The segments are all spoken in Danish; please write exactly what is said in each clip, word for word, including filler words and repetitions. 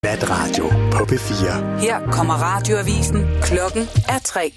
Natradio på P fire. Her kommer radioavisen. Klokken er tre.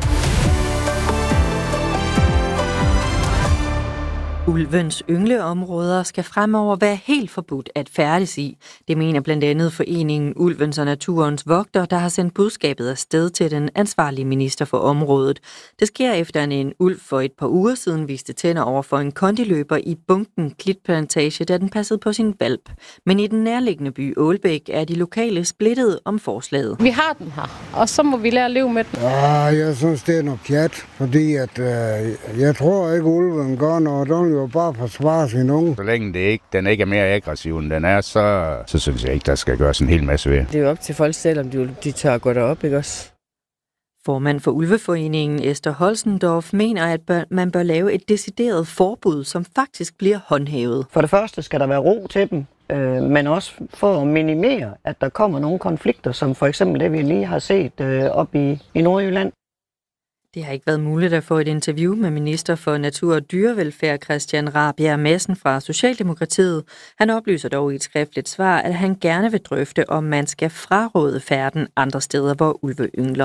Ulvens yngleområder skal fremover være helt forbudt at færdes i. Det mener blandt andet foreningen Ulvens og Naturens Vogter, der har sendt budskabet afsted til den ansvarlige minister for området. Det sker efter en, en ulv for et par uger siden viste tænder over for en kondiløber i Bunken Klitplantage, da den passede på sin hvalp. Men i den nærliggende by Ålbæk er de lokale splittet om forslaget. Vi har den her, og så må vi lære at leve med den. Ja, jeg synes, det er noget pjat, fordi at, øh, jeg tror ikke, ulven gør noget. Den jo bare forsvare sin unge. Så længe det ikke, den ikke er mere aggressiv, end den er, så, så synes jeg ikke, der skal gøres en hel masse ved. Det er jo op til folk selv, om de, de tør gå derop, ikke også? Formand for Ulveforeningen Esther Holzendorf mener, at bør, man bør lave et decideret forbud, som faktisk bliver håndhævet. For det første skal der være ro til dem, øh, men også for at minimere, at der kommer nogle konflikter, som for eksempel det, vi lige har set øh, op i, i Nordjylland. Det har ikke været muligt at få et interview med minister for natur og dyrevelfærd Christian Rabjerg Madsen fra Socialdemokratiet. Han oplyser dog i et skriftligt svar, at han gerne vil drøfte, om man skal fraråde færden andre steder, hvor ulve yngler.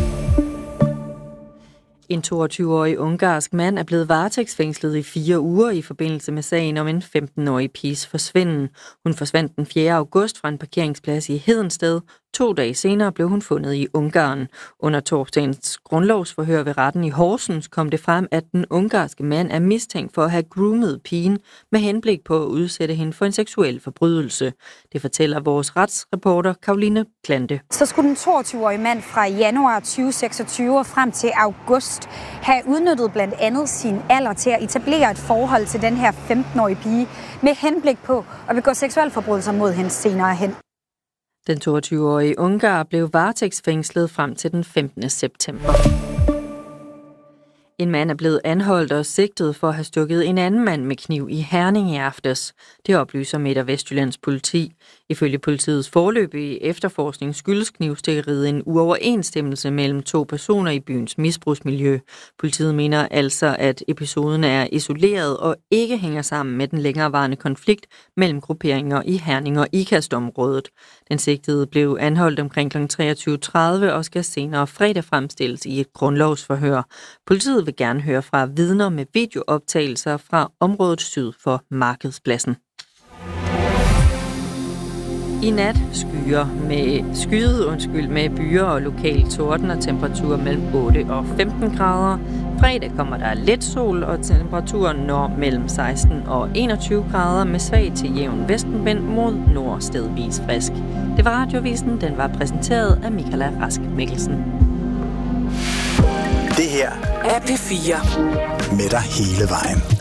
En toogtyve-årig ungarsk mand er blevet varetægtsfængslet i fire uger i forbindelse med sagen om en femten-årig piges forsvinden. Hun forsvandt den fjerde august fra en parkeringsplads i Hedensted. To dage senere blev hun fundet i Ungarn. Under torsdagens grundlovsforhør ved retten i Horsens kom det frem, at den ungarske mand er mistænkt for at have groomet pigen med henblik på at udsætte hende for en seksuel forbrydelse. Det fortæller vores retsreporter Karoline Klante. Så skulle den toogtyve-årige mand fra januar tyve seksogtyve frem til august have udnyttet blandt andet sin alder til at etablere et forhold til den her femten-årige pige med henblik på at begå seksuelle forbrydelser mod hende senere hen. Den toogtyve-årige ungar blev varetægtsfængslet frem til den femtende september. En mand er blevet anholdt og sigtet for at have stukket en anden mand med kniv i Herning i aftes. Det oplyser Midt- og Vestjyllands politi. Ifølge politiets foreløbige efterforskning skyldes knivstikkeriet en uoverensstemmelse mellem to personer i byens misbrugsmiljø. Politiet mener altså, at episoden er isoleret og ikke hænger sammen med den længerevarende konflikt mellem grupperinger i Herning og Ikast-området. Den sigtede blev anholdt omkring kl. treogtyve tredive og skal senere fredag fremstilles i et grundlovsforhør. Politiet vil gerne høre fra vidner med videooptagelser fra området syd for Markedspladsen. I nat skyer med skyet undskyld med byer og lokal torden og temperaturer mellem otte og femten grader. Fredag kommer der lidt sol, og temperaturen når mellem seksten og enogtyve grader med svag til jævn vestenvind mod nord stedvis frisk. Det var Radioavisen, den var præsenteret af Michaela Rask Mikkelsen. Det her er P fire. Med dig hele vejen.